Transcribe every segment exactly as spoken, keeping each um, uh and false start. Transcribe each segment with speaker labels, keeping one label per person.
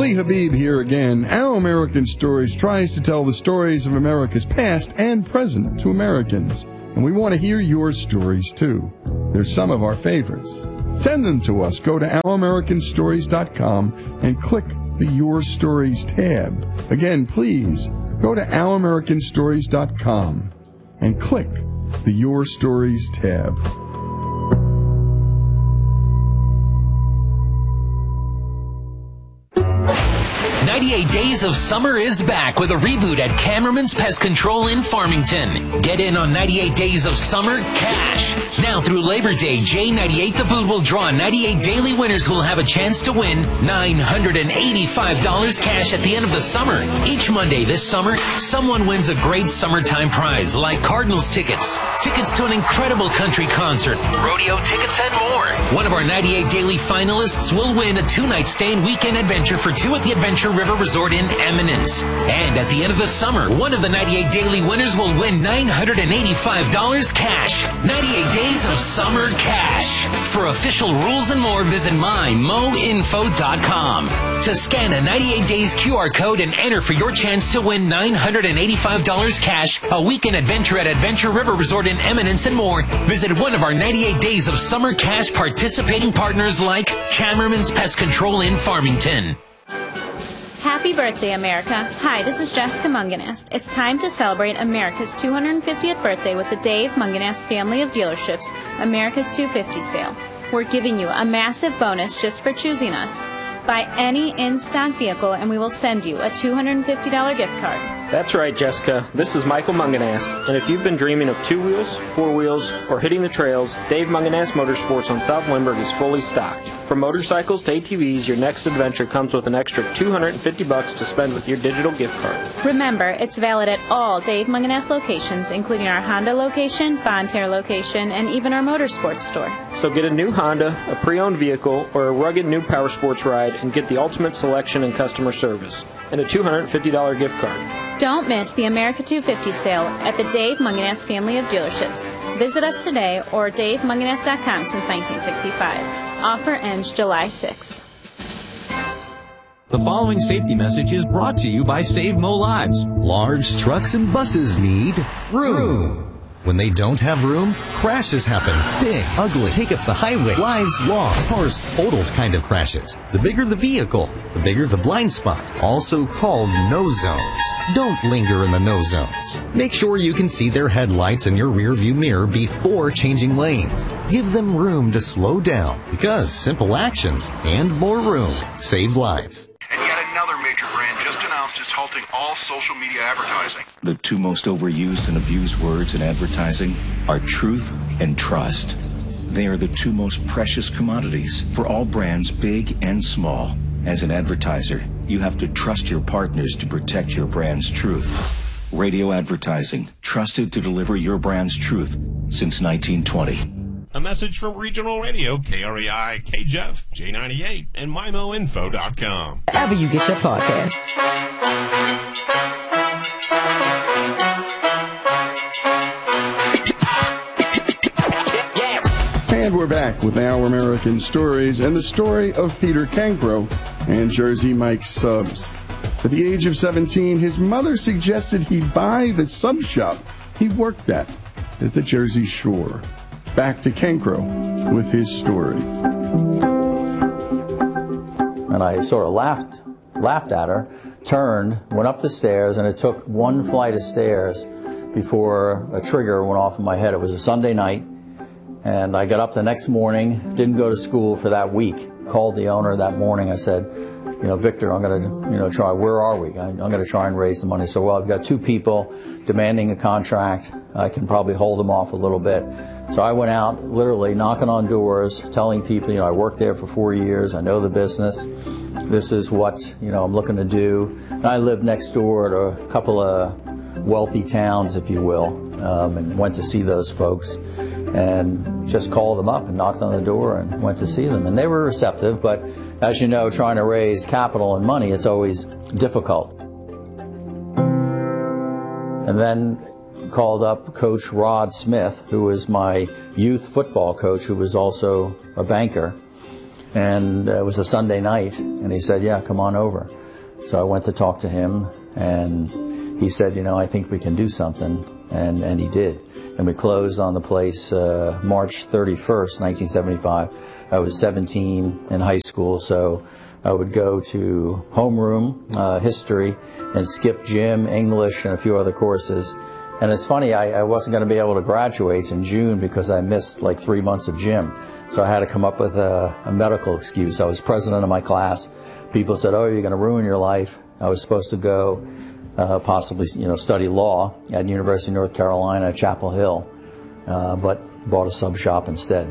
Speaker 1: Ali Habib here again. Our American Stories tries to tell the stories of America's past and present to Americans. And we want to hear your stories, too. They're some of our favorites. Send them to us. Go to our american stories dot com and click the Your Stories tab. Again, please go to our american stories dot com and click the Your Stories tab.
Speaker 2: ninety-eight Days of Summer is back with a reboot at Cameraman's Pest Control in Farmington. Get in on ninety-eight Days of Summer cash. Now through Labor Day, J ninety-eight The Boot will draw ninety-eight daily winners who will have a chance to win nine hundred eighty-five dollars cash at the end of the summer. Each Monday this summer, someone wins a great summertime prize like Cardinals tickets, tickets to an incredible country concert, rodeo tickets, and more. One of our ninety-eight daily finalists will win a two-night stay and weekend adventure for two at the Adventure River Resort in Eminence. And at the end of the summer, one of the ninety-eight daily winners will win nine hundred eighty-five dollars cash. ninety-eight Days of Summer cash. For official rules and more, visit my mo info dot com. To scan a ninety-eight days Q R code and enter for your chance to win nine hundred eighty-five dollars cash, a weekend adventure at Adventure River Resort in Eminence, and more, visit one of our ninety-eight Days of Summer cash participating partners like Cameraman's Pest Control in Farmington.
Speaker 3: Happy birthday, America. Hi, this is Jessica Munganast. It's time to celebrate America's two hundred fiftieth birthday with the Dave Munganast family of dealerships, America's two fifty sale. We're giving you a massive bonus just for choosing us. Buy any in-stock vehicle and we will send you a two hundred fifty dollars gift card.
Speaker 4: That's right, Jessica. This is Michael Munganast, and if you've been dreaming of two wheels, four wheels, or hitting the trails, Dave Munganast Motorsports on South Lindbergh is fully stocked. From motorcycles to A T Vs, your next adventure comes with an extra two hundred fifty bucks to spend with your digital gift card.
Speaker 3: Remember, it's valid at all Dave Munganast locations, including our Honda location, Bonterre location, and even our motorsports store.
Speaker 4: So get a new Honda, a pre-owned vehicle, or a rugged new power sports ride and get the ultimate selection and customer service, and a two hundred fifty dollars gift card.
Speaker 3: Don't miss the America two fifty sale at the Dave Munganast family of dealerships. Visit us today or dave munganast dot com since nineteen sixty-five. Offer ends July sixth.
Speaker 5: The following safety message is brought to you by Save Mo Lives.
Speaker 6: Large trucks and buses need room. When they don't have room, crashes happen. Big, ugly, take up the highway, lives lost, cars totaled kind of crashes. The bigger the vehicle, the bigger the blind spot, also called no zones. Don't linger in the no zones. Make sure you can see their headlights in your rear view mirror before changing lanes. Give them room to slow down, because simple actions and more room save lives.
Speaker 7: And yet another major brand just announced it's halting all social media advertising.
Speaker 8: The two most overused and abused words in advertising are truth and trust. They are the two most precious commodities for all brands, big and small. As an advertiser, you have to trust your partners to protect your brand's truth. Radio advertising, trusted to deliver your brand's truth since nineteen twenty.
Speaker 9: A message from Regional Radio, K R E I, K J E F, J ninety-eight, and my mo info dot com.
Speaker 10: Wherever you get your podcast.
Speaker 1: And we're back with Our American Stories and the story of Peter Cancro and Jersey Mike Subs. At the age of seventeen, his mother suggested he buy the sub shop he worked at at the Jersey Shore. Back to Cancro with his story.
Speaker 11: And I sort of laughed, laughed at her, turned, went up the stairs, and it took one flight of stairs before a trigger went off in my head. It was a Sunday night, and I got up the next morning, didn't go to school for that week. Called the owner that morning. I said, you know, Victor, I'm going to, you know, try, where are we? I'm going to try and raise the money. So, well, I've got two people demanding a contract. I can probably hold them off a little bit. So I went out literally knocking on doors, telling people, you know, I worked there for four years. I know the business. This is what, you know, I'm looking to do. And I lived next door to a couple of wealthy towns, if you will, um, and went to see those folks and just called them up and knocked on the door and went to see them. And they were receptive, but as you know, trying to raise capital and money, it's always difficult. And then called up Coach Rod Smith, who was my youth football coach, who was also a banker. And it was a Sunday night, and he said, yeah, come on over. So I went to talk to him, and he said, you know, I think we can do something, and, and he did. And we closed on the place uh, March thirty-first, nineteen seventy-five. I was seventeen in high school, so I would go to homeroom, uh, history, and skip gym, English, and a few other courses. And it's funny, I, I wasn't going to be able to graduate in June because I missed like three months of gym. So I had to come up with a, a medical excuse. I was president of my class. People said, oh, you're going to ruin your life. I was supposed to go uh, possibly, you know, study law at University of North Carolina at Chapel Hill, uh, but bought a sub shop instead.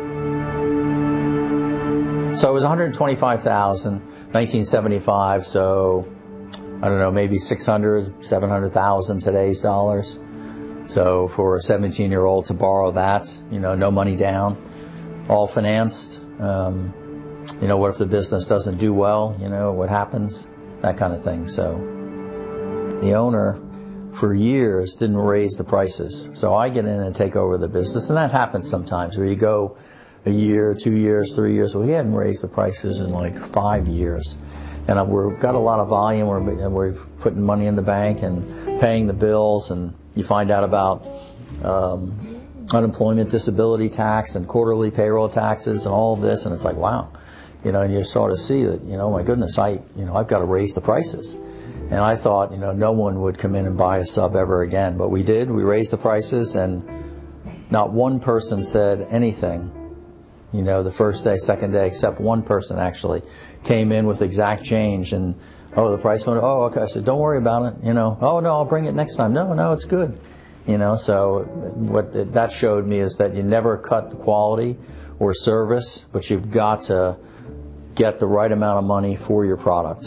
Speaker 11: So it was one hundred twenty-five thousand dollars, nineteen seventy-five, so I don't know, maybe six hundred, seven hundred thousand today's dollars. So for a seventeen-year-old to borrow that, you know, no money down, all financed. Um, you know, what if the business doesn't do well? You know, what happens? That kind of thing. So the owner, for years, didn't raise the prices. So I get in and take over the business, and that happens sometimes where you go a year, two years, three years. Well, he hadn't raised the prices in like five years. And we've got a lot of volume. We're, we're putting money in the bank and paying the bills, and you find out about um, unemployment, disability tax, and quarterly payroll taxes, and all of this, and it's like, wow, you know, and you sort of see that, you know, my goodness, I, you know, I've got to raise the prices. And I thought, you know, no one would come in and buy a sub ever again, but we did. We raised the prices, and not one person said anything. You know, the first day, second day, except one person actually came in with exact change, and oh, the price went, oh, okay. I said, don't worry about it. You know, oh no, I'll bring it next time. No, no, it's good. You know, so what it, that showed me is that you never cut the quality or service, but you've got to get the right amount of money for your product.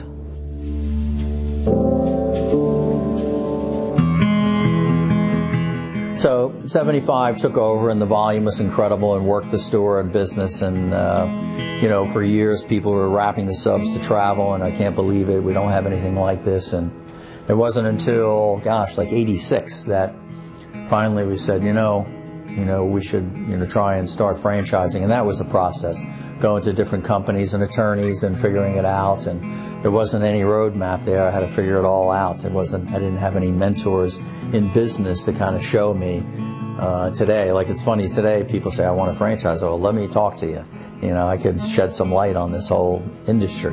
Speaker 11: So seventy-five took over, and the volume was incredible, and worked the store and business, and uh, you know, for years people were wrapping the subs to travel, and I can't believe it, we don't have anything like this. And it wasn't until, gosh, like eighty-six that finally we said, you know, you know, we should, you know, try and start franchising, and that was a process, going to different companies and attorneys and figuring it out. And there wasn't any roadmap there. I had to figure it all out. It wasn't, I didn't have any mentors in business to kind of show me uh, today. Like, it's funny today, people say, I want a franchise. Oh, well, let me talk to you. You know, I could shed some light on this whole industry.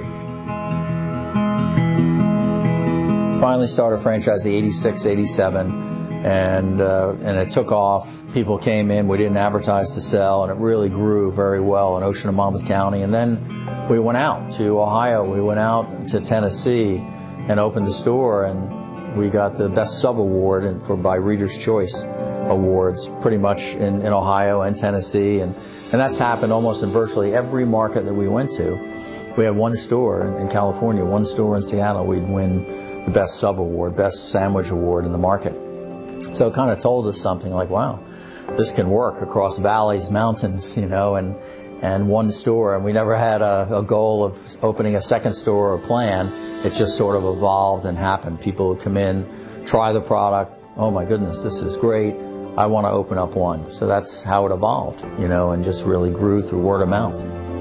Speaker 11: Finally started franchising eighty-six, eighty-seven. And, uh, and it took off. People came in, we didn't advertise to sell, and it really grew very well in Ocean and Monmouth County. And then we went out to Ohio, we went out to Tennessee and opened the store, and we got the Best Sub Award and for, by Reader's Choice Awards, pretty much in, in Ohio and Tennessee. And, and that's happened almost in virtually every market that we went to. We had one store in, in California, one store in Seattle, we'd win the Best Sub Award, Best Sandwich Award in the market. So it kind of told us something like, wow, this can work across valleys, mountains, you know, and, and one store. And we never had a, a goal of opening a second store or plan. It just sort of evolved and happened. People would come in, try the product. Oh my goodness, this is great. I want to open up one. So that's how it evolved, you know, and just really grew through word of mouth.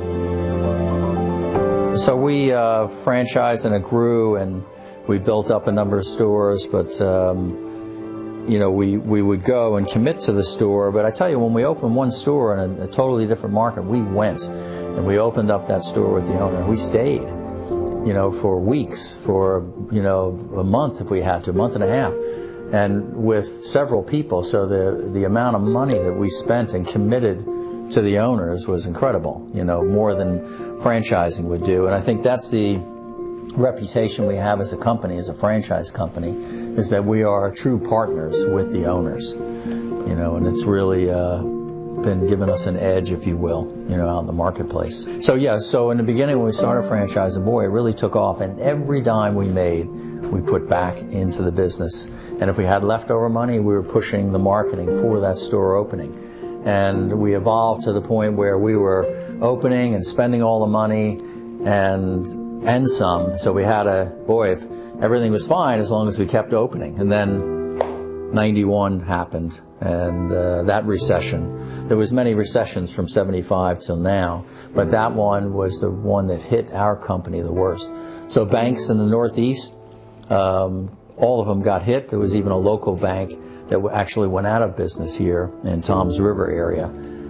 Speaker 11: So we uh, franchised, and it grew, and we built up a number of stores, but um, you know, we, we would go and commit to the store, but I tell you, when we opened one store in a, a totally different market, we went and we opened up that store with the owner. We stayed, you know, for weeks, for, you know, a month if we had to, a month and a half, and with several people. So the, the amount of money that we spent and committed to the owners was incredible, you know, more than franchising would do. And I think that's the reputation we have as a company, as a franchise company, is that we are true partners with the owners, you know, and it's really uh, been giving us an edge, if you will, you know, out in the marketplace. So yeah, so in the beginning when we started franchising, boy, it really took off, and every dime we made, we put back into the business. And if we had leftover money, we were pushing the marketing for that store opening. And we evolved to the point where we were opening and spending all the money and and some. So we had a, boy, if everything was fine as long as we kept opening. And then ninety-one happened, and uh, that recession. There was many recessions from seventy-five till now, but that one was the one that hit our company the worst. So banks in the Northeast, um, all of them got hit. There was even a local bank that actually went out of business here in Toms River area.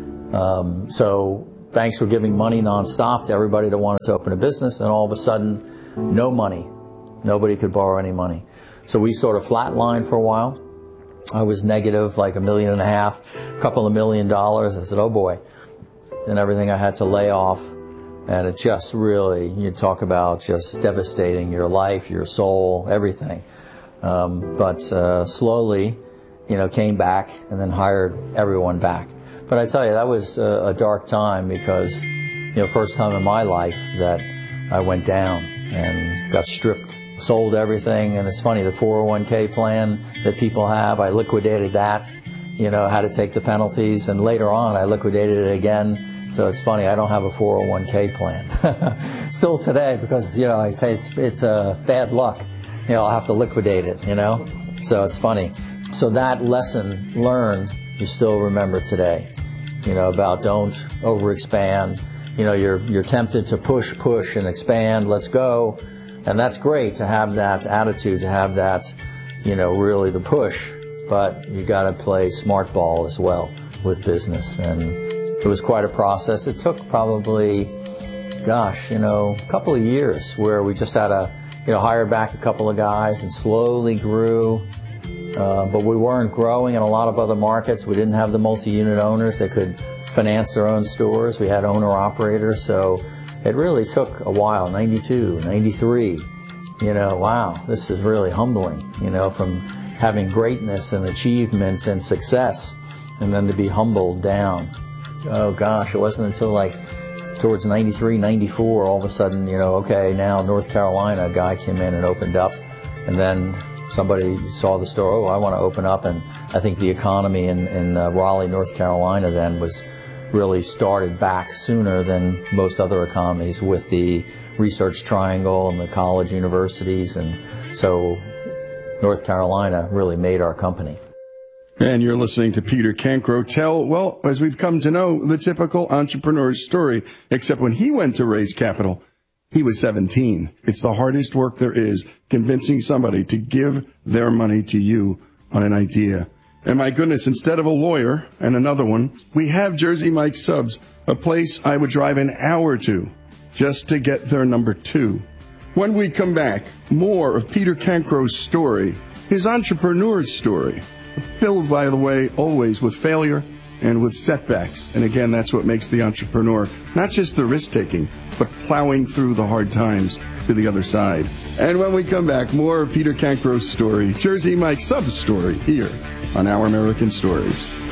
Speaker 11: Um, so banks were giving money nonstop to everybody that wanted to open a business, and all of a sudden, no money. Nobody could borrow any money. So we sort of flatlined for a while. I was negative like a million and a half, a couple of million dollars. I said, oh boy. And everything I had to lay off. And it just really, you talk about just devastating your life, your soul, everything. Um, but uh, slowly, you know, came back and then hired everyone back. But I tell you, that was a, a dark time because, you know, first time in my life that I went down and got stripped, sold everything. And it's funny, the four oh one K plan that people have, I liquidated that, you know, had to take the penalties. And later on, I liquidated it again. So it's funny, I don't have a four oh one K plan. Still today, because, you know, I say it's, it's uh, bad luck. You know, I'll have to liquidate it, you know? So it's funny. So that lesson learned, you still remember today, you know, about don't overexpand. You know, you're, you're tempted to push, push, and expand, let's go. And that's great to have that attitude, to have that, you know, really the push. But you got to play smart ball as well with business. And it was quite a process. It took probably, gosh, you know, a couple of years where we just had to, you know, hire back a couple of guys and slowly grew. Uh, but we weren't growing in a lot of other markets. We didn't have the multi-unit owners that could finance their own stores. We had owner-operators, so it really took a while, ninety-two, ninety-three. You know, wow, this is really humbling, you know, from having greatness and achievement and success, and then to be humbled down. Oh gosh, it wasn't until like towards ninety-three, ninety-four, all of a sudden, you know, okay, now North Carolina, a guy came in and opened up, and then somebody saw the store, oh, I want to open up, and I think the economy in, in uh, Raleigh, North Carolina then was really started back sooner than most other economies with the research triangle and the college universities, and so North Carolina really made our company.
Speaker 1: And you're listening to Peter Cancro tell, well, as we've come to know, the typical entrepreneur's story, except when he went to raise capital, he was seventeen. It's the hardest work there is, convincing somebody to give their money to you on an idea. And my goodness, instead of a lawyer and another one, we have Jersey Mike's Subs, a place I would drive an hour to just to get their number two. When we come back, more of Peter Cancro's story, his entrepreneur's story, filled, by the way, always with failure and with setbacks. And again, that's what makes the entrepreneur, not just the risk-taking, but plowing through the hard times to the other side. And when we come back, more of Peter Cancro's story, Jersey Mike's Subs story, here on Our American Stories.